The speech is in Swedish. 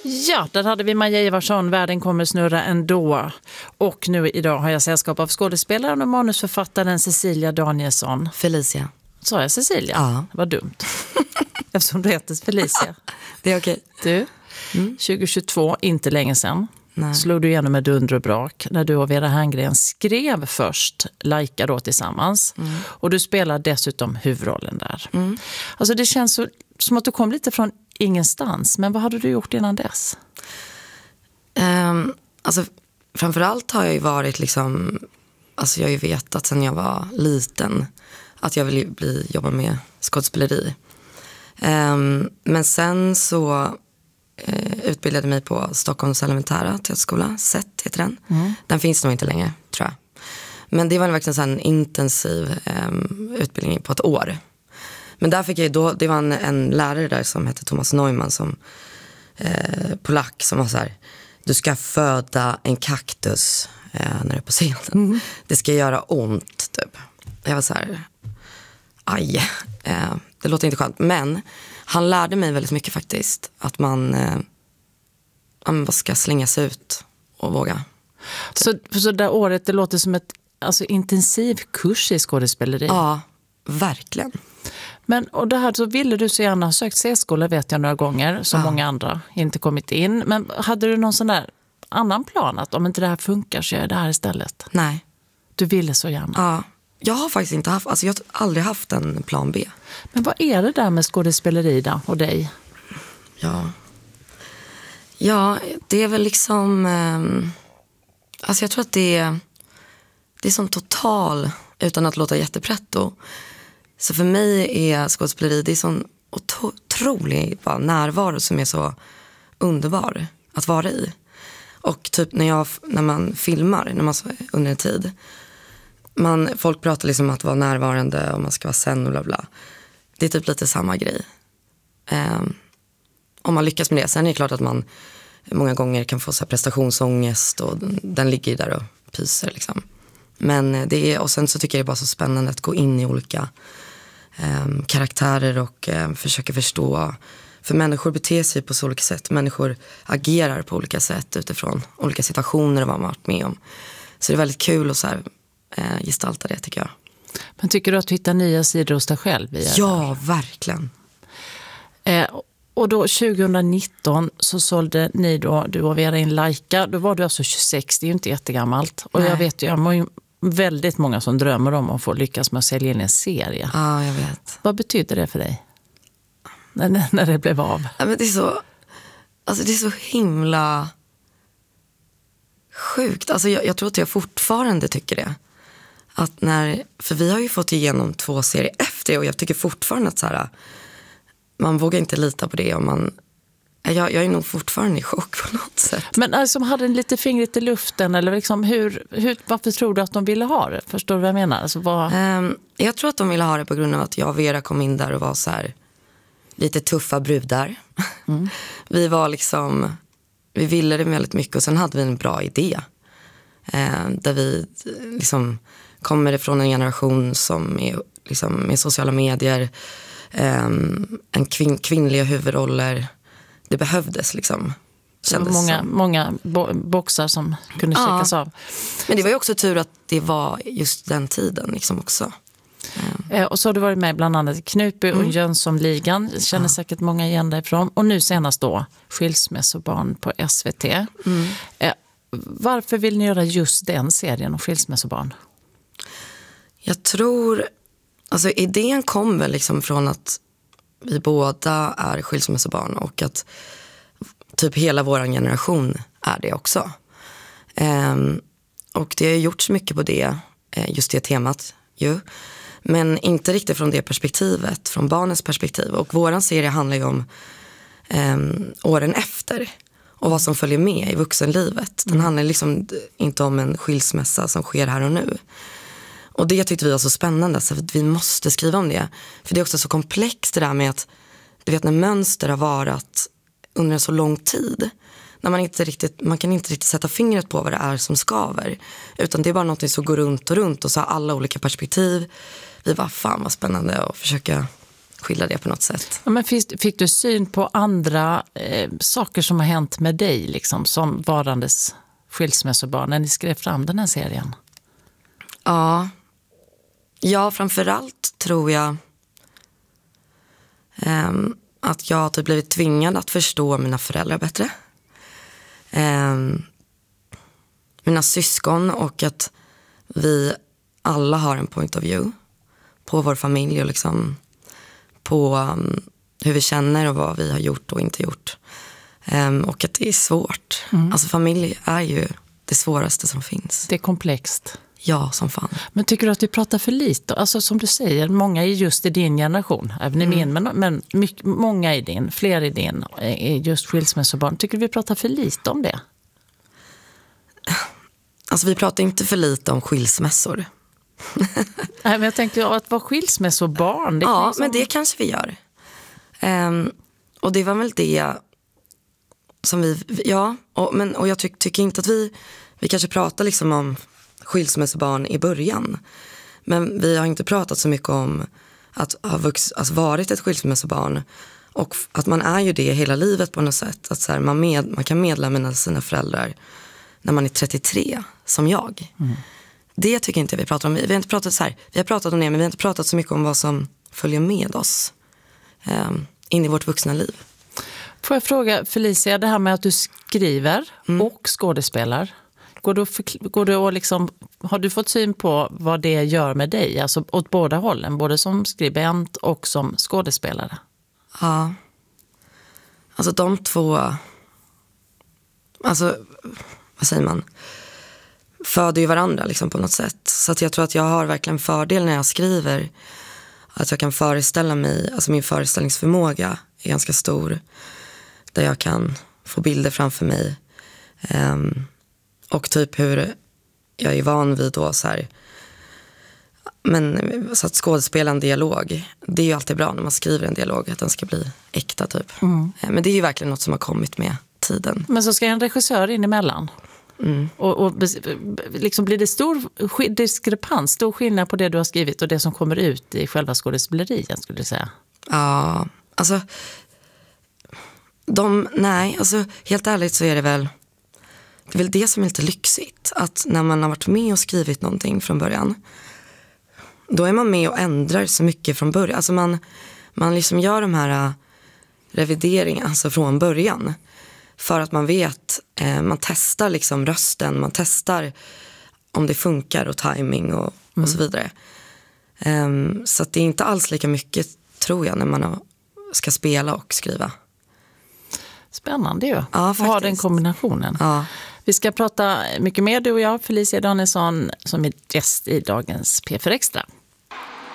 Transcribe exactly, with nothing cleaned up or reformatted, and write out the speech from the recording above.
Ja, där hade vi Maja Ivarsson, Världen kommer snurra ändå. Och nu idag har jag sällskap av skådespelaren och manusförfattaren Cecilia Danielsson. Felicia. Sa jag Cecilia? Ja. Det var dumt. Eftersom du heter Felicia. Det är okej. Du, mm. tjugohundratjugotvå, inte länge sedan. Nej. Slog du igenom med dunder och brak när du och Vera Herngren skrev först Laika då tillsammans. Mm. Och du spelar dessutom huvudrollen där. Mm. Alltså det känns så, som att du kom lite från ingenstans. Men vad hade du gjort innan dess? Um, alltså framförallt har jag ju varit liksom, alltså jag har ju vetat sedan jag var liten att jag vill bli, jobba med skådespeleri. Um, men sen så uh, utbildade mig på Stockholms elementära teaterskola, S E T heter den. Mm. Den finns nog inte längre, tror jag. Men det var verkligen så en intensiv um, utbildning på ett år. Men där fick jag då, det var en, en lärare där som hette Thomas Neumann som eh, polack som var så här: du ska föda en kaktus eh, när du är på scenen. Mm. Det ska göra ont typ. Jag var så här, aj, eh, det låter inte skönt. Men han lärde mig väldigt mycket faktiskt. Att man, eh, man ska slängas ut och våga. Typ. Så, så det året, det låter som ett alltså, intensiv kurs i skådespeleri? Ja, verkligen. Men och det här så ville du så gärna ha sökt C-skola vet jag några gånger som ja. många andra inte kommit in. Men hade du någon sån där annan plan att om inte det här funkar så gör jag det här istället? Nej. Du ville så gärna? Ja. Jag har faktiskt inte haft, alltså jag har aldrig haft en plan B. Men vad är det där med skådespeleri då och dig? Ja. Ja, det är väl liksom eh, alltså jag tror att det är det är som total, utan att låta jättepretto. Så för mig är skådespeleri, det är sån otrolig bara närvaro som är så underbar att vara i. Och typ när, jag, när man filmar, när man under en tid, man, folk pratar liksom om att vara närvarande och man ska vara sen och bla bla. Det är typ lite samma grej. Um, om man lyckas med det. Sen är det klart att man många gånger kan få så här prestationsångest och den, den ligger där och pyser liksom. Men det är, och sen så tycker jag det är bara så spännande att gå in i olika um, karaktärer och um, försöka förstå. För människor beter sig på så olika sätt. Människor agerar på olika sätt utifrån olika situationer och vad man har varit med om. Så det är väldigt kul att så här, uh, gestalta det tycker jag. Men tycker du att du hittar nya sidor hos dig själv? Via ja, verkligen. Eh, och då tjugonitton så sålde ni då, du och Vera in Laika. Då var du alltså tjugosex, det är ju inte jättegammalt. Och Nej. jag vet ju, jag har ju väldigt många som drömmer om att få lyckas med att sälja in en serie. Ja, jag vet. Vad betyder det för dig? När, när det blev av? Ja, men det är så, alltså det är så himla sjukt. Alltså jag, jag tror att jag fortfarande tycker det. Att när, för vi har ju fått igenom två serier efter och jag tycker fortfarande att så här, man vågar inte lita på det. Och man, jag, jag är nog fortfarande i chock på något sätt. Men alltså hade en lite fingret i luften eller liksom hur, hur, varför tror du att de ville ha det? Förstår du vad jag menar? Alltså, vad... um, jag tror att de ville ha det på grund av att jag och Vera kom in där och var så här lite tuffa brudar. Mm. Vi var liksom, vi ville det väldigt mycket och sen hade vi en bra idé. Uh, där vi liksom kommer ifrån en generation som är liksom med sociala medier, um, en kvin- kvinnliga huvudroller. Det behövdes liksom. Det var många, som. många bo- boxar som kunde ja. checkas av. Men det var ju också tur att det var just den tiden liksom också. Mm. Eh, och så har du varit med bland annat i Knutby mm. och Jönssonligan. Känner ja. säkert många igen därifrån. Och nu senast då Skilsmässobarn på S V T. Mm. Eh, varför vill ni göra just den serien om skilsmässobarn? Jag tror, alltså idén kom väl liksom från att vi båda är skilsmässobarn och att typ hela vår generation är det också. Um, och det har gjorts mycket på det, just det temat ju. Men inte riktigt från det perspektivet, från barnens perspektiv. Och våran serie handlar ju om um, åren efter och vad som följer med i vuxenlivet. Den mm. handlar liksom inte om en skilsmässa som sker här och nu. Och det tyckte vi var så spännande så att vi måste skriva om det. För det är också så komplext det där med att du vet när mönster har varit under en så lång tid. När man inte riktigt, man kan inte riktigt sätta fingret på vad det är som skaver. Utan det är bara något som går runt och runt och så har alla olika perspektiv. Vi var fan vad spännande att försöka skildra det på något sätt. Ja, men fick, fick du syn på andra eh, saker som har hänt med dig liksom, som varandes skilsmässobarn när ni skrev fram den här serien? Ja, ja framförallt tror jag eh, att jag har typ blivit tvingad att förstå mina föräldrar bättre. Eh, mina syskon och att vi alla har en point of view på vår familj och liksom på um, hur vi känner och vad vi har gjort och inte gjort. Um, och att det är svårt. Mm. Alltså familj är ju det svåraste som finns. Det är komplext. Ja, som fan. Men tycker du att vi pratar för lite? Alltså som du säger, många är just i din generation, även i mm. min, men, men mycket, många i din, fler i din, är just skilsmässobarn. Tycker du vi pratar för lite om det? Alltså vi pratar inte för lite om skilsmässor. Nej, men jag tänkte att vara skilsmässobarn. Det ja, liksom... men det kanske vi gör. Um, och det var väl det som vi, ja, och, men, och jag ty- tycker inte att vi, vi kanske pratar liksom om skilsmässobarn i början. Men vi har inte pratat så mycket om att ha vux, alltså varit ett skilsmässobarn. Och att man är ju det hela livet på något sätt. Att så här, man, med, man kan medla sina föräldrar när man är trettiotre, som jag. Mm. Det tycker inte jag vi pratar om. Vi har inte pratat så här, vi har pratat om det, men vi har inte pratat så mycket om vad som följer med oss eh, in i vårt vuxna liv. Får jag fråga Felicia, det här med att du skriver mm. och skådespelar. Går du, för, går du och liksom, har du fått syn på vad det gör med dig? Alltså åt båda hållen, både som skribent och som skådespelare. Ja. Alltså de två, alltså vad säger man, föder ju varandra liksom på något sätt. Så att jag tror att jag har verkligen fördel när jag skriver. Att jag kan föreställa mig, alltså min föreställningsförmåga är ganska stor. Där jag kan få bilder framför mig. Um, och typ hur jag är van vid då så här. Men så att skådespela en dialog, det är ju alltid bra när man skriver en dialog, att den ska bli äkta typ. Mm. Men det är ju verkligen något som har kommit med tiden. Men så ska en regissör in emellan. Mm. Och, och liksom blir det stor diskrepans, stor skillnad på det du har skrivit och det som kommer ut i själva skådespeleriet, skulle du säga? Ja, alltså de, nej, alltså helt ärligt så är det väl det är väl det som är lite lyxigt, att när man har varit med och skrivit någonting från början, då är man med och ändrar så mycket från början. Alltså man, man liksom gör de här revideringarna alltså från början. För att man vet, eh, man testar liksom rösten, man testar om det funkar och timing och, mm. och så vidare. Um, så att det är inte alls lika mycket, tror jag, när man har, ska spela och skriva. Spännande ju. Ja, ha den kombinationen. Ja. Vi ska prata mycket mer, du och jag, Felicia Danielsson, som är gäst i dagens P fyra Extra.